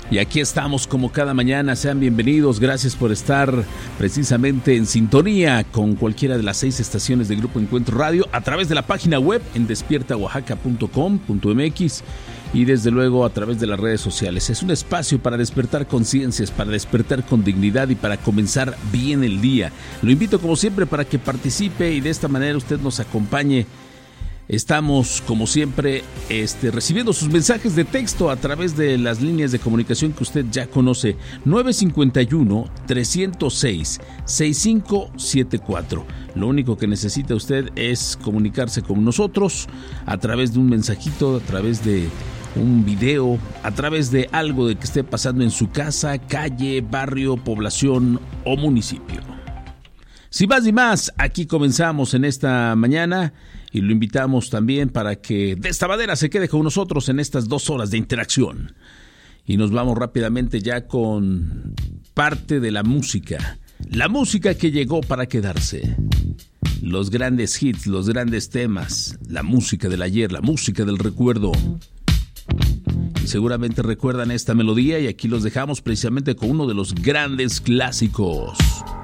Y aquí estamos como cada mañana, sean bienvenidos, gracias por estar precisamente en sintonía con cualquiera de las 6 estaciones de Grupo Encuentro Radio a través de la página web en despiertaoaxaca.com.mx y desde luego a través de las redes sociales. Es un espacio para despertar conciencias, para despertar con dignidad y para comenzar bien el día. Lo invito como siempre para que participe y de esta manera usted nos acompañe. Estamos, como siempre, recibiendo sus mensajes de texto a través de las líneas de comunicación que usted ya conoce. 951-306-6574. Lo único que necesita usted es comunicarse con nosotros a través de un mensajito, a través de un video, a través de algo de que esté pasando en su casa, calle, barrio, población o municipio. Sin más ni más, aquí comenzamos en esta mañana y lo invitamos también para que de esta manera se quede con nosotros en estas 2 horas de interacción. Y nos vamos rápidamente ya con parte de la música que llegó para quedarse. Los grandes hits, los grandes temas, la música del ayer, la música del recuerdo. Y seguramente recuerdan esta melodía y aquí los dejamos precisamente con uno de los grandes clásicos.